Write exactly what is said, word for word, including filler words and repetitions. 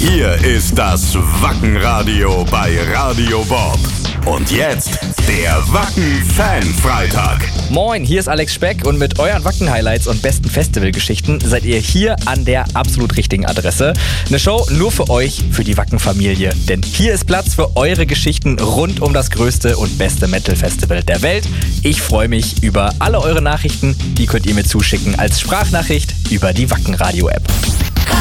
Hier ist das Wackenradio bei Radio Bob. Und jetzt der Wacken-Fan-Freitag. Moin, hier ist Alex Speck und mit euren Wacken-Highlights und besten Festivalgeschichten seid ihr hier an der absolut richtigen Adresse. Eine Show nur für euch, für die Wacken-Familie. Denn hier ist Platz für eure Geschichten rund um das größte und beste Metal-Festival der Welt. Ich freue mich über alle eure Nachrichten. Die könnt ihr mir zuschicken als Sprachnachricht über die Wacken-Radio-App.